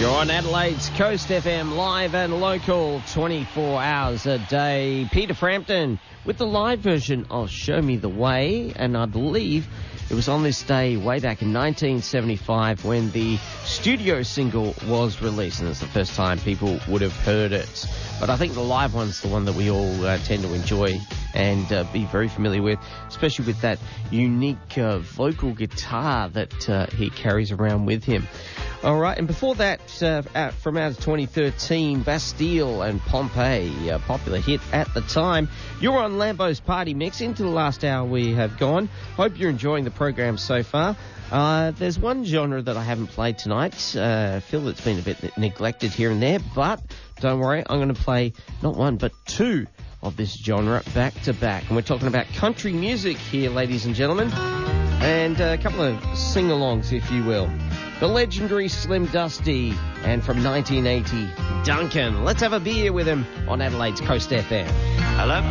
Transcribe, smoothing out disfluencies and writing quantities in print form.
You're on Adelaide's Coast FM, live and local, 24 hours a day. Peter Frampton with the live version of Show Me the Way, and I believe it was on this day way back in 1975 when the studio single was released, and it's the first time people would have heard it. But I think the live one's the one that we all tend to enjoy and be very familiar with, especially with that unique vocal guitar that he carries around with him. All right, and before that, from out of 2013, Bastille and Pompeii, a popular hit at the time. You're on Lambo's Party Mix. Into the last hour we have gone. Hope you're enjoying the program so far. There's one genre that I haven't played tonight. I feel it's been a bit neglected here and there, but don't worry, I'm going to play not one, but two of this genre back to back. And we're talking about country music here, ladies and gentlemen, and a couple of sing-alongs, if you will. The legendary Slim Dusty, and from 1980, Duncan. Let's have a beer with him on Adelaide's Coast FM. Hello.